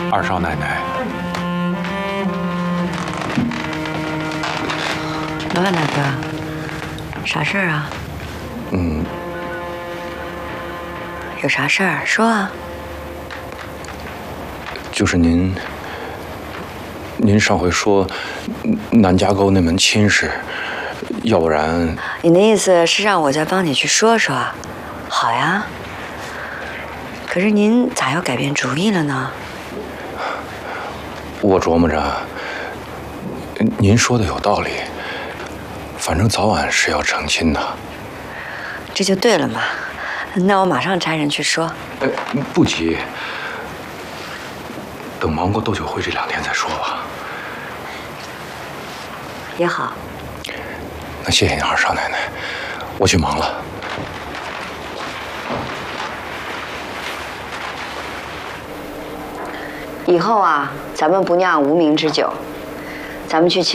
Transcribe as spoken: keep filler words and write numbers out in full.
二少奶奶， 老板大哥，啥事儿啊？ 嗯， 有啥事儿说啊？ 就是您，您上回说南家沟那门亲事，要不然…… 你的意思是让我再帮你去说说？好呀。可是您咋又改变主意了呢？ 我琢磨着，您说的有道理，反正早晚是要成亲的。 这就对了嘛。那我马上差人去说。 哎，不急，等忙过斗酒会这两天再说吧。 也好。 那谢谢你，二少奶奶，我去忙了。 以后啊，咱们不酿无名之酒，咱们去。